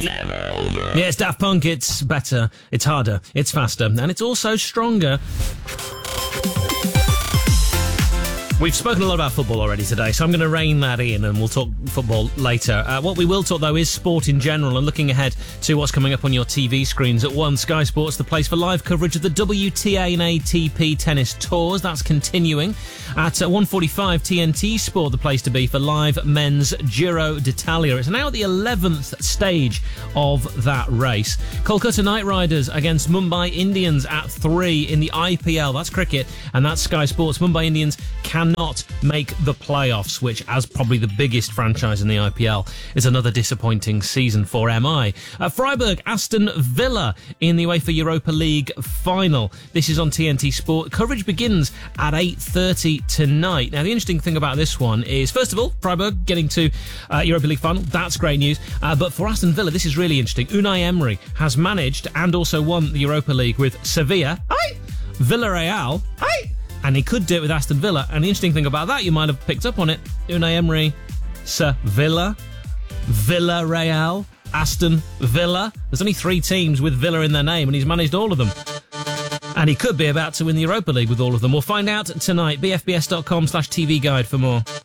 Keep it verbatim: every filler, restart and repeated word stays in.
It's never over. Yeah, it's Daft Punk. It's better, it's harder, it's faster, and it's also stronger. We've spoken a lot about football already today, so I'm going to rein that in and we'll talk football later. Uh, what we will talk, though, is sport in general and looking ahead to what's coming up on your T V screens. At one, Sky Sports, the place for live coverage of the W T A and A T P tennis tours. That's continuing. At uh, one forty-five, T N T Sport, the place to be for live men's Giro d'Italia. It's now at the eleventh stage of that race. Kolkata Knight Riders against Mumbai Indians at three in the I P L. That's cricket, and that's Sky Sports. Mumbai Indians cannot make the playoffs, which, as probably the biggest franchise in the I P L, is another disappointing season for M I. Uh, Freiburg, Aston Villa in the UEFA Europa League final. This is on T N T Sport. Coverage begins at eight thirty tonight. Now, the interesting thing about this one is, first of all, Freiburg getting to uh, Europa League final. That's great news. Uh, but for Aston Villa, this is really interesting. Unai Emery has managed and also won the Europa League with Sevilla, aye, Villarreal, aye, and he could do it with Aston Villa. And the interesting thing about that, you might have picked up on it, Unai Emery, Sevilla, Villarreal, Aston Villa. There's only three teams with Villa in their name, and he's managed all of them. And he could be about to win the Europa League with all of them. We'll find out tonight. B F B S dot com slash T V guide for more.